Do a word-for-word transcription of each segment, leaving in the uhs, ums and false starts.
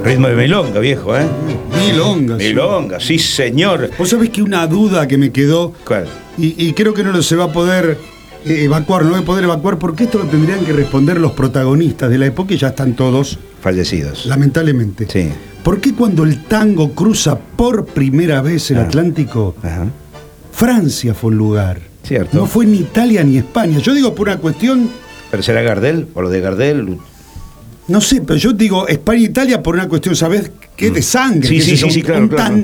Ritmo de milonga, viejo, ¿eh? Milonga. Milonga, sí, señor. Vos sabés que una duda que me quedó, ¿Cuál? y, y creo que no lo se va a poder eh, evacuar, no voy a poder evacuar, porque esto lo tendrían que responder los protagonistas de la época y ya están todos Fallecidos. lamentablemente. Sí. ¿Por qué cuando el tango cruza por primera vez el Ah. Atlántico, Ajá. Francia fue el lugar? Cierto. No fue ni Italia ni España. Yo digo por una cuestión, ¿Pero será Gardel? ¿O lo de Gardel? no sé, pero yo digo España e Italia por una cuestión, ¿sabés qué? De sangre. Sí, qué sí, sé yo, sí, sí, un, claro, un claro. tan-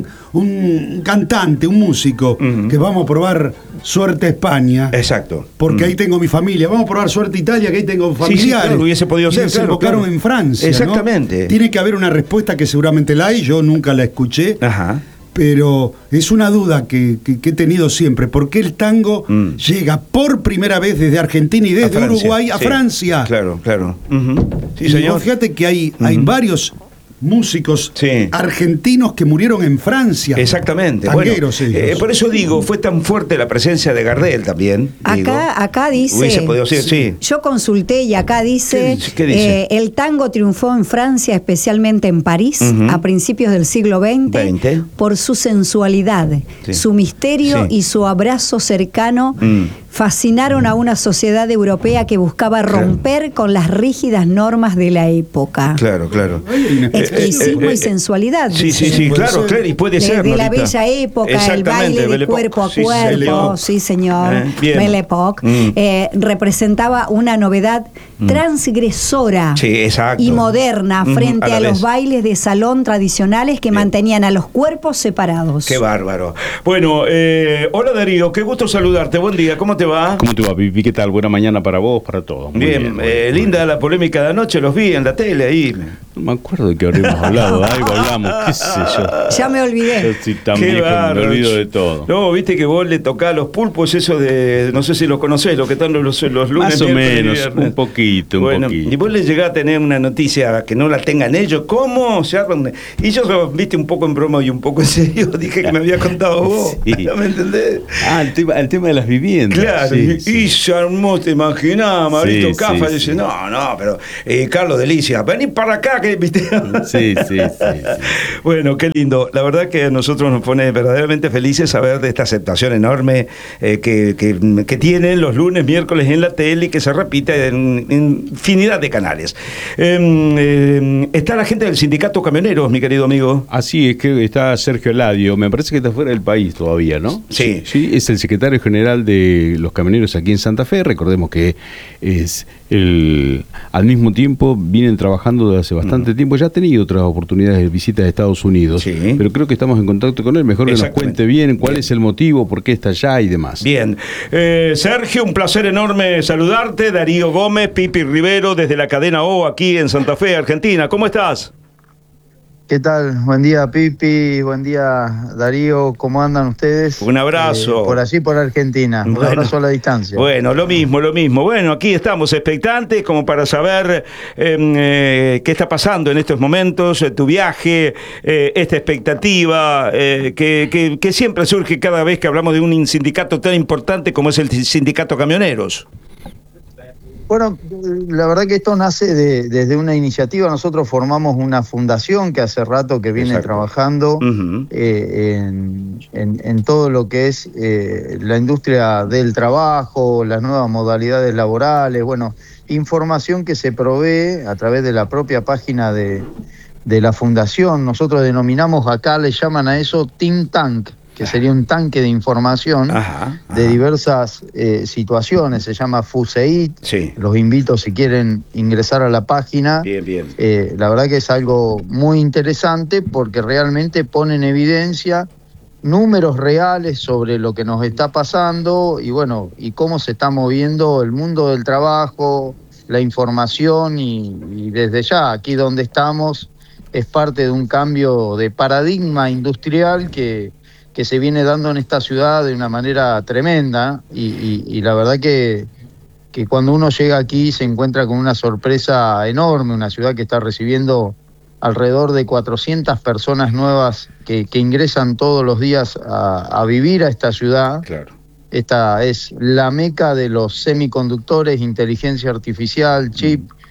un cantante, un músico, Ujú. que vamos a probar suerte a España. Exacto. Porque Mm. ahí tengo mi familia. Vamos a probar suerte a Italia, que ahí tengo Sí, sí, familiares. claro, hubiese podido y ser, desembocaron claro, claro. en Francia, ¿no? Exactamente. Tiene que haber una respuesta que seguramente la hay, yo nunca la escuché. Ajá. Pero es una duda que, que- que he tenido siempre. ¿Por qué el tango Mm. llega por primera vez desde Argentina y A desde Francia, Uruguay a sí. Francia? Claro, claro. Ujú. Sí, Y señor. vos fíjate que hay, hay Ujú. varios músicos Sí. argentinos que murieron en Francia. Exactamente. Tangueros Bueno, ellos. eh, por eso digo, fue tan fuerte la presencia de Gardel también. digo. Acá, acá dice. Hubiese podido ser, sí. Yo consulté y acá dice, ¿Qué dice? ¿Qué dice? eh, el tango triunfó en Francia, especialmente en París, Ujú. a principios del siglo veinte, veinte. por su sensualidad, Sí. su misterio Sí. y su abrazo cercano. Mm. Fascinaron a una sociedad europea que buscaba Claro. romper con las rígidas normas de la época. Claro, claro. Exquisismo Eh, eh, y sensualidad. Sí, dice. sí, sí, Puede claro, ser. claro, y puede de, ser. de la Norita. bella época, el Exactamente, baile de Belle Époque. cuerpo a Sí, sí, cuerpo, Belle Époque. sí señor, Eh, bien. Belle Époque, Mm. eh, representaba una novedad transgresora Sí, exacto. y moderna Ujú, frente a la a, los vez. bailes de salón tradicionales que Bien. mantenían a los cuerpos separados. Qué bárbaro. Bueno, eh, hola Darío, qué gusto saludarte. Buen día, ¿cómo te va? ¿Cómo te va, Pipi? ¿Qué tal? Buena mañana para vos, para todos. Muy Bien, muy eh, muy linda bien. la polémica de anoche, los vi en la tele ahí. No me acuerdo de qué habríamos hablado, algo hablamos, qué sé yo. Ya me Yo olvidé. estoy tan Qué viejo que me bárbaro. olvido de todo. No, viste que vos le tocás a los pulpos eso de, no sé si lo conocés, lo que están los, los lunes. Más o miércoles y menos, viernes. un poquito, un Bueno, poquito. y vos le llegás a tener una noticia que no la tengan ellos, ¿cómo? Se arman- Y yo, viste, un poco en broma y un poco en serio, dije que me había contado vos. Sí. ¿No me entendés? Ah, el tema, el tema de las viviendas. Claro, sí, y, sí. y se armó, te imaginás, Marito Sí, Cafa sí, dice, sí. no, no, pero eh, Carlos Delicia, vení para acá, que viste. Sí, sí, sí, sí. Bueno, qué lindo. La verdad que a nosotros nos pone verdaderamente felices saber de esta aceptación enorme eh, que, que, que tienen los lunes, miércoles en la tele y que se repite en, en infinidad de canales. Eh, eh, está la gente del sindicato camioneros, mi querido amigo. Así es que está Sergio Eladio, me parece que está fuera del país todavía, ¿no? Sí. Sí, es el secretario general de los camioneros aquí en Santa Fe. Recordemos que es el, al mismo tiempo vienen trabajando desde hace bastante tiempo. Ya ha tenido otras oportunidades de visitas a Estados Unidos, Sí. pero creo que estamos en contacto con él. Mejor que nos Exactamente. cuente bien cuál Bien. es el motivo, por qué está allá y demás. Bien. Eh, Sergio, un placer enorme saludarte. Darío Gómez, Pipi Rivero, desde la cadena O aquí en Santa Fe, Argentina. ¿Cómo estás? ¿Qué tal? Buen día, Pipi. Buen día, Darío. ¿Cómo andan ustedes? Un abrazo. Eh, por allí, por Argentina. Un Bueno. abrazo a la distancia. Bueno, lo mismo, lo mismo. Bueno, aquí estamos expectantes como para saber eh, eh, qué está pasando en estos momentos, eh, tu viaje, eh, esta expectativa eh, que, que- que siempre surge cada vez que hablamos de un sindicato tan importante como es el Sindicato Camioneros. Bueno, la verdad que esto nace de- desde una iniciativa. Nosotros formamos una fundación que hace rato que viene Exacto. trabajando Ujú. eh, en, en- en todo lo que es eh, la industria del trabajo, las nuevas modalidades laborales, bueno, información que se provee a través de la propia página de, de la fundación. Nosotros denominamos, acá le llaman a eso think tank, que sería un tanque de información Ajá, ajá. de diversas eh, situaciones, se llama FUSEIT. Sí. Los invito si quieren ingresar a la página. Bien, bien. Eh, la verdad que es algo muy interesante porque realmente pone en evidencia números reales sobre lo que nos está pasando y bueno, y cómo se está moviendo el mundo del trabajo, la información y, y desde ya, aquí donde estamos, es parte de un cambio de paradigma industrial que, que se viene dando en esta ciudad de una manera tremenda y, y- y la verdad que que cuando uno llega aquí se encuentra con una sorpresa enorme, una ciudad que está recibiendo alrededor de cuatrocientas personas nuevas que, que ingresan todos los días a, a vivir a esta ciudad. Claro. Esta es la meca de los semiconductores, inteligencia artificial, chip,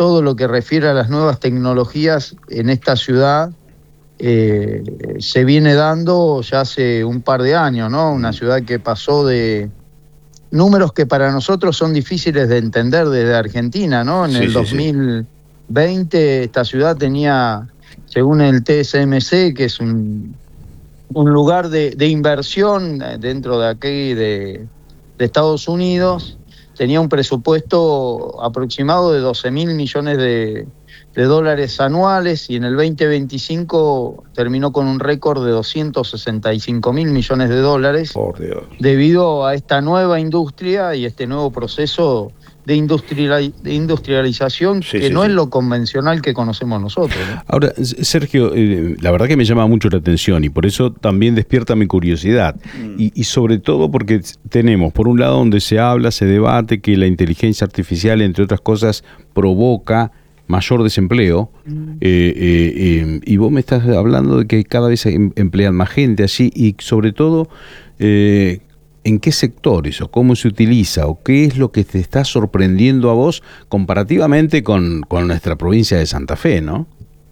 todo lo que refiere a las nuevas tecnologías en esta ciudad eh, se viene dando ya hace un par de años, ¿no? Una ciudad que pasó de números que para nosotros son difíciles de entender desde Argentina, ¿no? En Sí, el sí, dos mil veinte sí. Esta ciudad tenía, según el T S M C, que es un, un lugar de, de inversión dentro de aquí de, de Estados Unidos, tenía un presupuesto aproximado de doce mil millones de, de dólares anuales, y en el veinte veinticinco terminó con un récord de doscientos sesenta y cinco mil millones de dólares. Por Dios. Debido a esta nueva industria y este nuevo proceso de, industrial, de industrialización sí, que sí, no sí. es lo convencional que conocemos nosotros, ¿no? Ahora, Sergio, eh, la verdad que me llama mucho la atención y por eso también despierta mi curiosidad. Mm. Y, y sobre todo porque tenemos, por un lado, donde se habla, se debate que la inteligencia artificial, entre otras cosas, provoca mayor desempleo, mm. eh, eh, eh, y vos me estás hablando de que cada vez emplean más gente así, y sobre todo, eh, ¿en qué sectores o cómo se utiliza o qué es lo que te está sorprendiendo a vos comparativamente con, con nuestra provincia de Santa Fe, ¿no?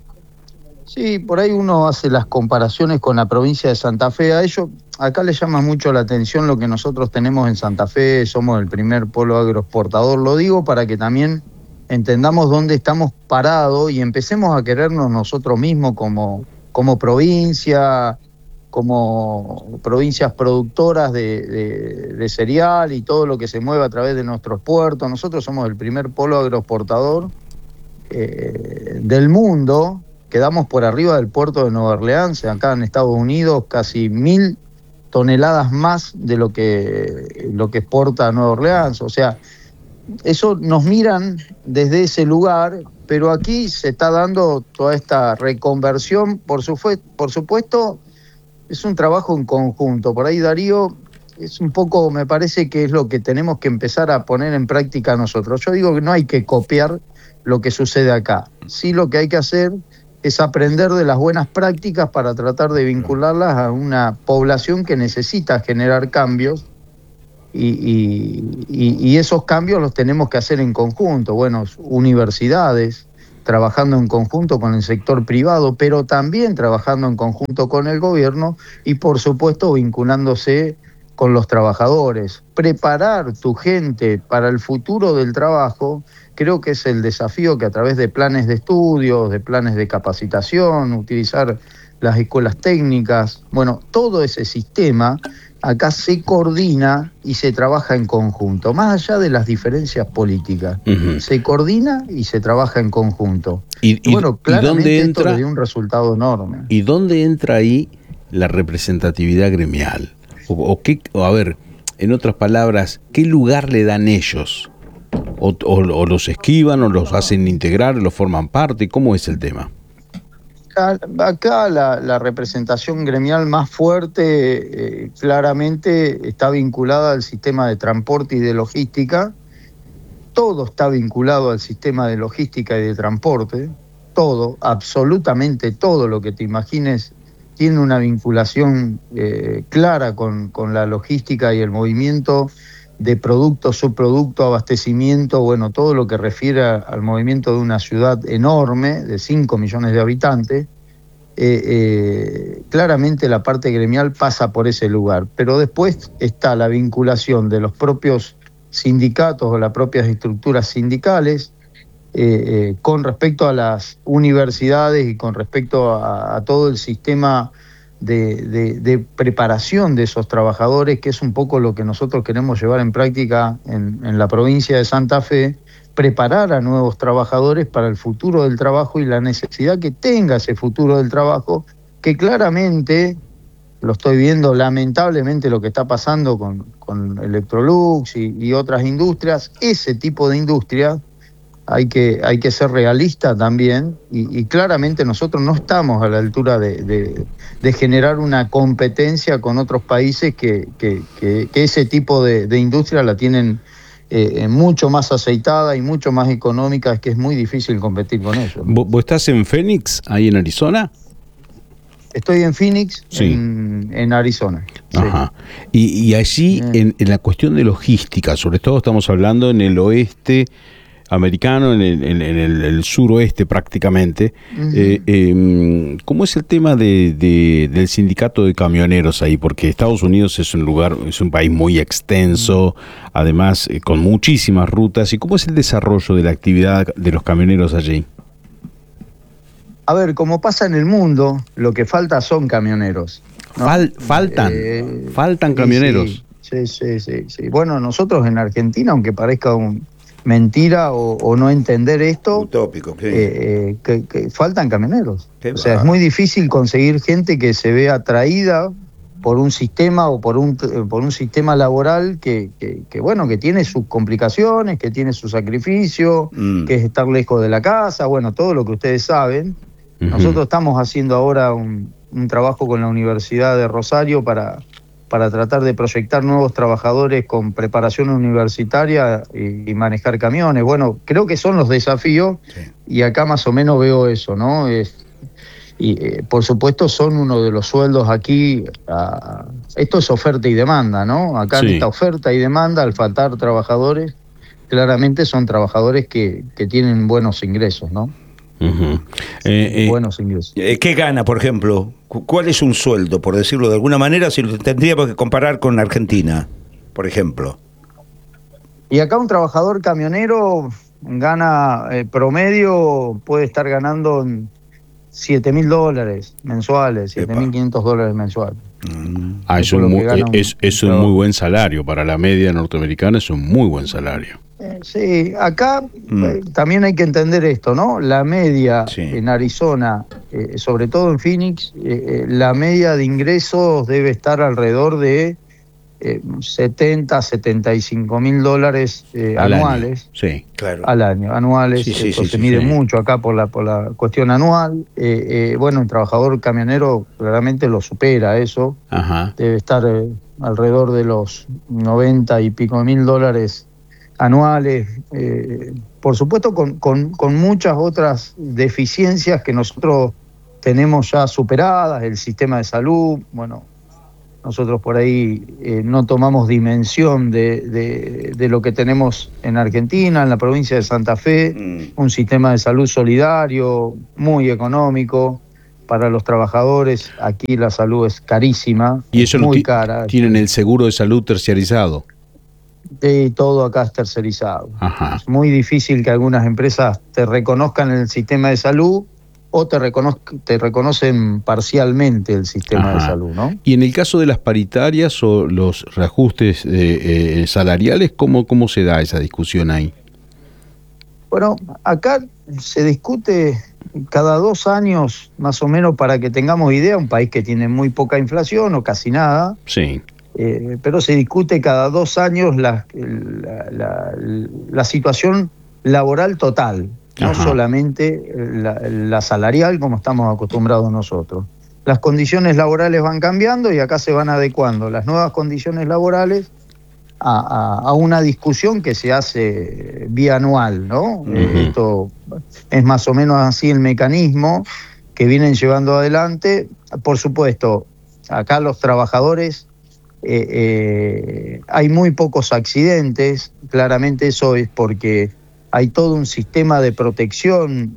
Sí, por ahí uno hace las comparaciones con la provincia de Santa Fe. A ellos, acá les llama mucho la atención lo que nosotros tenemos en Santa Fe, somos el primer polo agroexportador. Lo digo para que también entendamos dónde estamos parados y empecemos a querernos nosotros mismos como, como provincia, como provincias productoras de, de, de cereal y todo lo que se mueve a través de nuestros puertos. Nosotros somos el primer polo agroexportador eh, del mundo. Quedamos por arriba del puerto de Nueva Orleans, acá en Estados Unidos, casi mil toneladas más de lo que, lo que exporta Nueva Orleans. O sea, eso nos miran desde ese lugar, pero aquí se está dando toda esta reconversión. Por, su, por supuesto, es un trabajo en conjunto. Por ahí, Darío, es un poco, me parece que es lo que tenemos que empezar a poner en práctica nosotros. Yo digo que no hay que copiar lo que sucede acá. Sí, lo que hay que hacer es aprender de las buenas prácticas para tratar de vincularlas a una población que necesita generar cambios, y, y, y, y esos cambios los tenemos que hacer en conjunto. Bueno, universidades, trabajando en conjunto con el sector privado, pero también trabajando en conjunto con el gobierno y, por supuesto, vinculándose con los trabajadores. Preparar tu gente para el futuro del trabajo, creo que es el desafío que a través de planes de estudios, de planes de capacitación, utilizar las escuelas técnicas, bueno, todo ese sistema acá se coordina y se trabaja en conjunto, más allá de las diferencias políticas. Uh-huh. Se coordina y se trabaja en conjunto. Y, y, y bueno, claramente ¿y esto le dio un resultado enorme. ¿Y dónde entra ahí la representatividad gremial? O, o, qué, o a ver, en otras palabras, ¿qué lugar le dan ellos? O, o, o los esquivan, o los hacen integrar, o los forman parte. ¿Cómo es el tema? Acá, acá la, la representación gremial más fuerte eh, claramente está vinculada al sistema de transporte y de logística. Todo está vinculado al sistema de logística y de transporte. Todo, absolutamente todo lo que te imagines tiene una vinculación eh, clara con, con la logística y el movimiento de productos, subproductos, abastecimiento, bueno, todo lo que refiere al movimiento de una ciudad enorme, de cinco millones de habitantes. Eh, eh, claramente la parte gremial pasa por ese lugar, pero después está la vinculación de los propios sindicatos o las propias estructuras sindicales eh, eh, con respecto a las universidades y con respecto a, a todo el sistema De, de, de preparación de esos trabajadores, que es un poco lo que nosotros queremos llevar en práctica en, en la provincia de Santa Fe, preparar a nuevos trabajadores para el futuro del trabajo y la necesidad que tenga ese futuro del trabajo, que claramente, lo estoy viendo lamentablemente lo que está pasando con, con Electrolux y, y otras industrias, ese tipo de industrias, hay que, hay que ser realista también, y, y claramente nosotros no estamos a la altura de, de, de generar una competencia con otros países que, que, que, que ese tipo de, de industria la tienen eh, mucho más aceitada y mucho más económica, es que es muy difícil competir con ellos. ¿Vos, vos estás en Phoenix, ahí en Arizona? Estoy en Phoenix, sí. en, en Arizona. Ajá. Sí. Y, y allí, en, en la cuestión de logística, sobre todo estamos hablando en el oeste, americano, en el, en, en el, el suroeste prácticamente. Uh-huh. eh, eh, ¿Cómo es el tema de, de, del sindicato de camioneros ahí? Porque Estados Unidos es un lugar, es un país muy extenso, además eh, con muchísimas rutas. ¿Y cómo es el desarrollo de la actividad de los camioneros allí? A ver, como pasa en el mundo, lo que falta son camioneros, ¿no? Fal, faltan, eh, faltan camioneros. Sí, sí, sí, sí. Bueno, nosotros en Argentina, aunque parezca un mentira o, o no entender esto, utópico, sí. eh, que, que faltan camioneros. Qué o sea, va. es muy difícil conseguir gente que se vea atraída por un sistema o por un por un sistema laboral que, que, que bueno, que tiene sus complicaciones, que tiene su sacrificio, mm. que es estar lejos de la casa, bueno, todo lo que ustedes saben. Uh-huh. Nosotros estamos haciendo ahora un, un trabajo con la Universidad de Rosario para, para tratar de proyectar nuevos trabajadores con preparación universitaria y, y manejar camiones. Bueno, creo que son los desafíos, sí. Y acá más o menos veo eso, ¿no? Es, y eh, por supuesto son uno de los sueldos aquí, uh, esto es oferta y demanda, ¿no? Acá sí. En esta oferta y demanda, al faltar trabajadores, claramente son trabajadores que, que tienen buenos ingresos, ¿no? Uh-huh. eh, eh, buenos ingresos. ¿Qué gana, por ejemplo? ¿Cuál es un sueldo, por decirlo de alguna manera, si lo tendríamos que comparar con Argentina, por ejemplo? Y acá un trabajador camionero gana, eh, promedio, puede estar ganando siete mil dólares mensuales, siete mil quinientos dólares mensuales. Mm. Ah, es un, muy, es, es un muy buen salario. Para la media norteamericana es un muy buen salario. Eh, sí, acá mm. eh, también hay que entender esto, ¿no? La media sí. en Arizona, eh, sobre todo en Phoenix, eh, eh, la media de ingresos debe estar alrededor de eh, setenta, setenta y cinco mil dólares eh, anuales. Año. Sí, claro. Al año, anuales. Sí, sí, Eso sí, se sí, mide sí. mucho acá por la, por la cuestión anual. Eh, eh, bueno, un trabajador camionero claramente lo supera eso. Ajá. Debe estar eh, alrededor de los noventa y pico mil dólares anuales, eh, por supuesto con, con, con muchas otras deficiencias que nosotros tenemos ya superadas, el sistema de salud, bueno, nosotros por ahí eh, no tomamos dimensión de, de, de lo que tenemos en Argentina, en la provincia de Santa Fe, mm. un sistema de salud solidario, muy económico para los trabajadores, aquí la salud es carísima, y eso muy no cara. Tienen el seguro de salud terciarizado. De todo acá es tercerizado. Ajá. Es muy difícil que algunas empresas te reconozcan el sistema de salud o te, recono- te reconocen parcialmente el sistema Ajá. de salud, ¿no? Y en el caso de las paritarias o los reajustes eh, eh, salariales, ¿cómo, ¿cómo se da esa discusión ahí? Bueno, acá se discute cada dos años, más o menos, para que tengamos idea, un país que tiene muy poca inflación o casi nada. Sí. Eh, pero se discute cada dos años la, la, la, la situación laboral total, no Ajá. solamente la, la salarial como estamos acostumbrados nosotros. Las condiciones laborales van cambiando y acá se van adecuando las nuevas condiciones laborales a, a, a una discusión que se hace bianual, ¿no? Uh-huh. Eh, esto es más o menos así el mecanismo que vienen llevando adelante. Por supuesto, acá los trabajadores... Eh, eh, hay muy pocos accidentes, claramente eso es porque hay todo un sistema de protección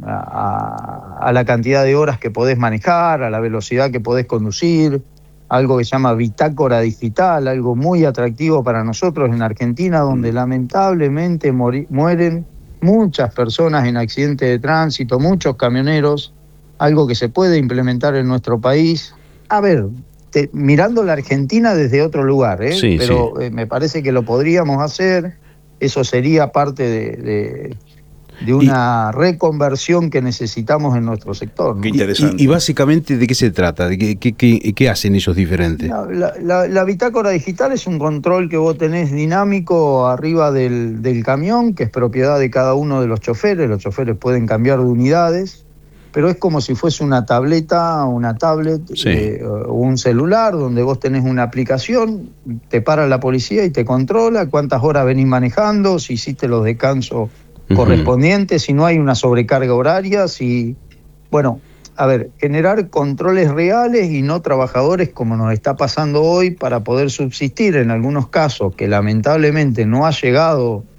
a, a, a la cantidad de horas que podés manejar, a la velocidad que podés conducir, algo que se llama bitácora digital, algo muy atractivo para nosotros en Argentina, donde mm. lamentablemente mori- mueren muchas personas en accidentes de tránsito, muchos camioneros, algo que se puede implementar en nuestro país. A ver, Te, mirando la Argentina desde otro lugar, ¿eh? Sí, pero sí. Eh, me parece que lo podríamos hacer, eso sería parte de, de, de una y, reconversión que necesitamos en nuestro sector, ¿no? Qué interesante. Y, y básicamente, ¿de qué se trata? ¿De qué, qué, qué, qué hacen ellos diferentes? La, la, la, la bitácora digital es un control que vos tenés dinámico arriba del, del camión, que es propiedad de cada uno de los choferes, los choferes pueden cambiar de unidades, pero es como si fuese una tableta, una tablet, sí. eh, o un celular donde vos tenés una aplicación, te para la policía y te controla cuántas horas venís manejando, si hiciste los descansos uh-huh. correspondientes, si no hay una sobrecarga horaria, si... Bueno, a ver, generar controles reales y no trabajadores como nos está pasando hoy para poder subsistir en algunos casos que lamentablemente no ha llegado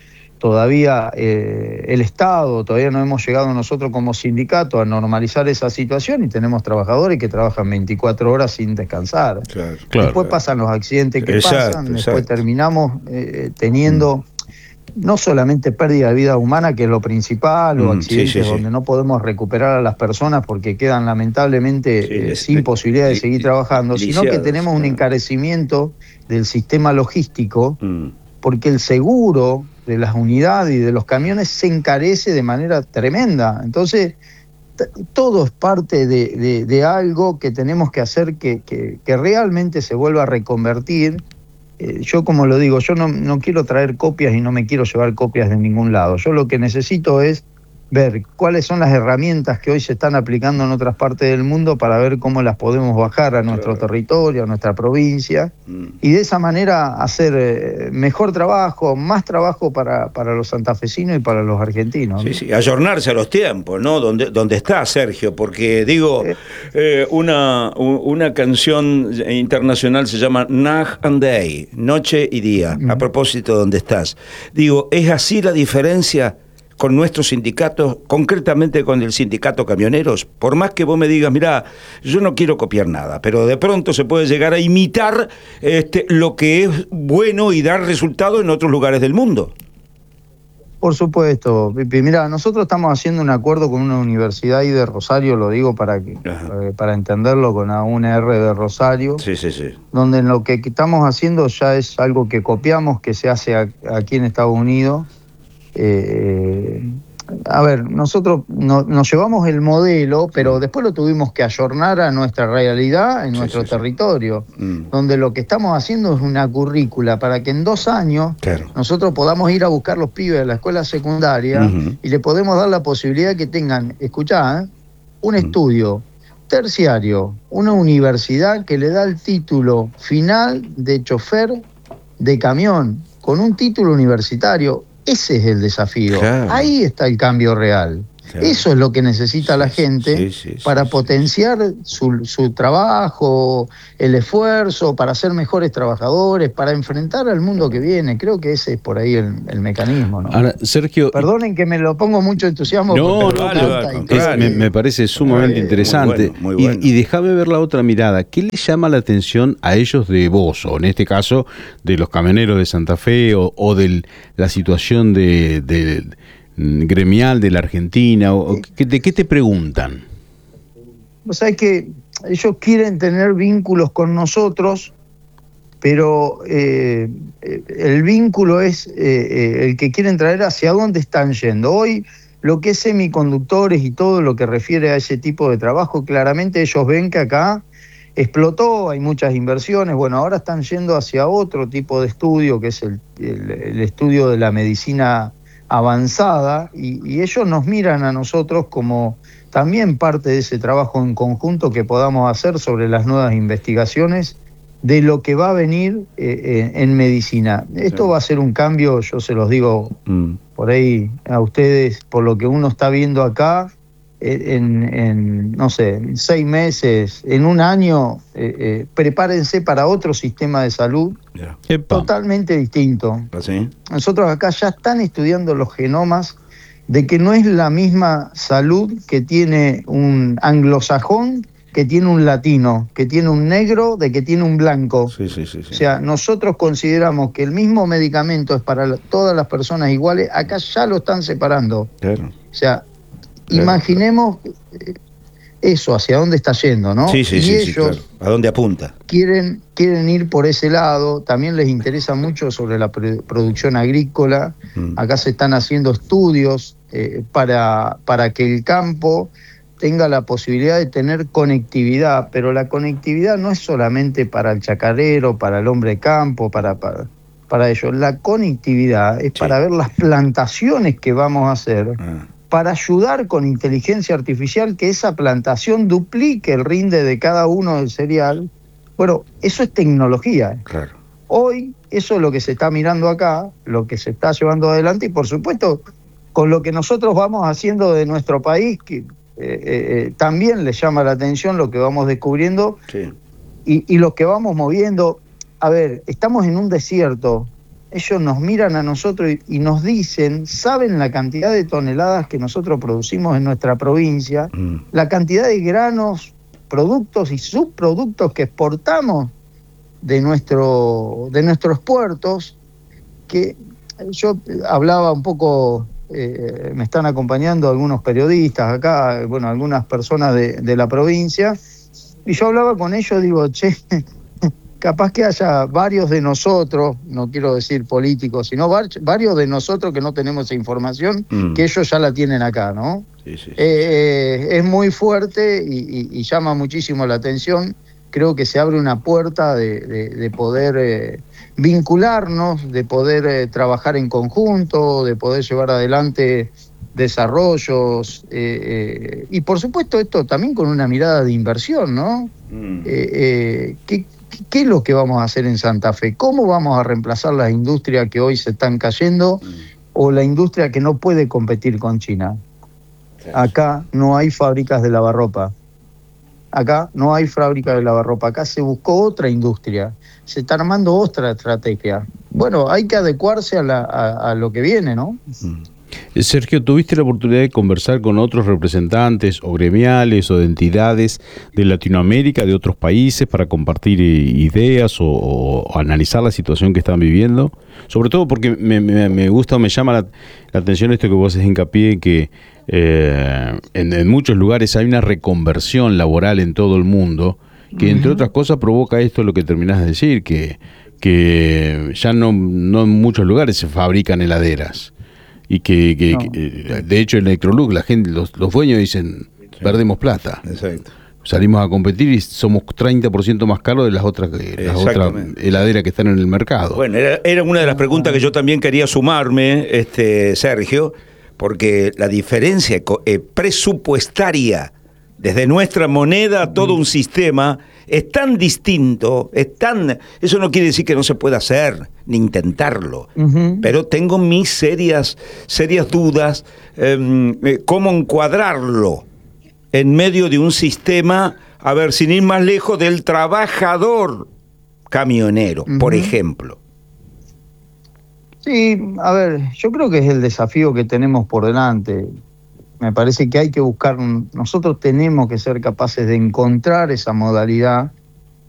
todavía eh, el Estado, todavía no hemos llegado nosotros como sindicato a normalizar esa situación y tenemos trabajadores que trabajan veinticuatro horas sin descansar. Claro, claro, después claro. pasan los accidentes que Exacto, pasan, después exacto. terminamos eh, teniendo... Mm. No solamente pérdida de vida humana, que es lo principal, o Mm, accidentes sí, sí, sí. donde no podemos recuperar a las personas porque quedan lamentablemente Sí, eh, les- sin li- posibilidad de li- seguir li- trabajando, sino que lisiados, tenemos un claro. encarecimiento del sistema logístico, Mm. porque el seguro de las unidades y de los camiones se encarece de manera tremenda. Entonces, t- todo es parte de, de- de algo que tenemos que hacer que, que- que realmente se vuelva a reconvertir. Eh, yo como lo digo, yo no, no quiero traer copias y no me quiero llevar copias de ningún lado. Yo lo que necesito es ver cuáles son las herramientas que hoy se están aplicando en otras partes del mundo para ver cómo las podemos bajar a nuestro Claro. territorio, a nuestra provincia, Mm. y de esa manera hacer eh, mejor trabajo, más trabajo para, para los santafesinos y para los argentinos. Sí, sí, ayornarse a los tiempos, ¿no? Donde, donde está Sergio, porque digo, eh, una, u- una canción internacional se llama Night and Day, noche y día, a propósito de donde estás. Digo, ¿es así la diferencia con nuestros sindicatos, concretamente con el sindicato camioneros? Por más que vos me digas, mirá, yo no quiero copiar nada, pero de pronto se puede llegar a imitar este, lo que es bueno y dar resultado en otros lugares del mundo. Por supuesto, Pipi. Mira, nosotros estamos haciendo un acuerdo con una universidad ahí de Rosario, lo digo para que Ajá. eh, para entenderlo, con la U N R de Rosario, Sí, sí, sí. donde lo que estamos haciendo ya es algo que copiamos, que se hace a- aquí en Estados Unidos. Eh, a ver, nosotros no- nos llevamos el modelo, pero después lo tuvimos que ayornar a nuestra realidad en Sí, nuestro sí, sí. territorio, Mm. donde lo que estamos haciendo es una currícula para que en dos años Claro. nosotros podamos ir a buscar los pibes de la escuela secundaria Ujú. y le podemos dar la posibilidad que tengan, escuchá, ¿eh? un estudio terciario, una universidad que le da el título final de chofer de camión, con un título universitario. Ese es el desafío. Claro. Ahí está el cambio real. Claro. Eso es lo que necesita la gente Sí, sí, sí, para sí. potenciar su, su trabajo, el esfuerzo, para ser mejores trabajadores, para enfrentar al mundo que viene. Creo que ese es por ahí el, el mecanismo, ¿no? Ahora, Sergio, Perdonen que me lo pongo mucho entusiasmo. No, porque no, me vale, encanta vale, y al creo es- contrario. me, me parece sumamente Eh, interesante. muy bueno, muy Y- bueno. Y, déjame ver la otra mirada. ¿Qué les llama la atención a ellos de vos, o en este caso de los camioneros de Santa Fe, o, o de la situación de, de- mm, gremial de la Argentina? O, o ¿qué- ¿De qué te preguntan? Vos sabés que ellos quieren tener vínculos con nosotros, pero eh, el vínculo es eh, eh, el que quieren traer hacia dónde están yendo. Hoy, lo que es semiconductores y todo lo que refiere a ese tipo de trabajo, claramente ellos ven que acá explotó, hay muchas inversiones. Bueno, ahora están yendo hacia otro tipo de estudio, que es el, el- el estudio de la medicina avanzada, y, y ellos nos miran a nosotros como también parte de ese trabajo en conjunto que podamos hacer sobre las nuevas investigaciones de lo que va a venir eh, eh, en medicina. Esto Sí. va a ser un cambio, yo se los digo Mm. por ahí a ustedes, por lo que uno está viendo acá, eh, en, en, no sé, en seis meses, en un año, eh, eh, prepárense para otro sistema de salud Ya. Epa. totalmente distinto. ¿Así? Nosotros acá ya están estudiando los genomas de que no es la misma salud que tiene un anglosajón, que tiene un latino, que tiene un negro, de que tiene un blanco. Sí, sí, sí, sí. O sea, nosotros consideramos que el mismo medicamento es para la- todas las personas iguales, acá ya lo están separando. Claro. O sea, Claro, imaginemos eh, eso, hacia dónde está yendo, ¿no? Sí, sí, y sí, sí, ellos claro. ¿A dónde apunta? quieren, quieren ir por ese lado, también les interesa mucho sobre la pre- producción agrícola. Mm. Acá se están haciendo estudios eh, para, para que el campo tenga la posibilidad de tener conectividad, pero la conectividad no es solamente para el chacarero, para el hombre de campo, para, para, para ellos. La conectividad es Sí. para ver las plantaciones que vamos a hacer, Ah. para ayudar con inteligencia artificial que esa plantación duplique el rinde de cada uno del cereal. Bueno, eso es tecnología. Claro. Hoy eso es lo que se está mirando acá, lo que se está llevando adelante, y por supuesto con lo que nosotros vamos haciendo de nuestro país, que eh, eh, también les llama la atención lo que vamos descubriendo Sí. y, y lo que vamos moviendo. A ver, estamos en un desierto ellos nos miran a nosotros y, y nos dicen, saben la cantidad de toneladas que nosotros producimos en nuestra provincia, mm. la cantidad de granos, productos y subproductos que exportamos de, nuestro, de nuestros puertos, que yo hablaba un poco, eh, me están acompañando algunos periodistas acá, bueno, algunas personas de, de la provincia, y yo hablaba con ellos, digo, che, capaz que haya varios de nosotros, no quiero decir políticos, sino varios de nosotros que no tenemos esa información, mm. que ellos ya la tienen acá, ¿no? Sí, sí, sí. Eh, es muy fuerte y, y, y llama muchísimo la atención. Creo que se abre una puerta de, de, de poder eh, vincularnos, de poder eh, trabajar en conjunto, de poder llevar adelante desarrollos, eh, eh, y por supuesto esto también con una mirada de inversión, ¿no? Mm. Eh, eh, ¿qué, ¿Qué es lo que vamos a hacer en Santa Fe? ¿Cómo vamos a reemplazar las industrias que hoy se están cayendo mm. o la industria que no puede competir con China? Acá no hay fábricas de lavarropa. Acá no hay fábrica de lavarropa. Acá se buscó otra industria. Se está armando otra estrategia. Bueno, hay que adecuarse a, la, a, a lo que viene, ¿no? Mm. Sergio, ¿tuviste la oportunidad de conversar con otros representantes o gremiales o de entidades de Latinoamérica, de otros países, para compartir ideas o, o analizar la situación que están viviendo? Sobre todo porque me, me, me gusta o me llama la, la atención esto que vos haces hincapié en que eh, en, en muchos lugares hay una reconversión laboral en todo el mundo que, entre otras cosas, provoca esto lo que terminás de decir, que, que ya no, no en muchos lugares se fabrican heladeras. Y que, que, no. que de hecho en Electrolux la gente, los, los dueños dicen, sí, perdemos plata. Exacto. Salimos a competir y somos treinta por ciento más caros de las otras, las otras heladeras que están en el mercado. Bueno, era, era una de las preguntas que yo también quería sumarme, este Sergio, porque la diferencia eh, presupuestaria desde nuestra moneda a todo un sistema es tan distinto, es tan, eso no quiere decir que no se pueda hacer, ni intentarlo, uh-huh. pero tengo mis serias, serias dudas eh, cómo encuadrarlo en medio de un sistema, a ver, sin ir más lejos, del trabajador camionero, uh-huh. por ejemplo. Sí, a ver, yo creo que es el desafío que tenemos por delante. Me parece que hay que buscar, nosotros tenemos que ser capaces de encontrar esa modalidad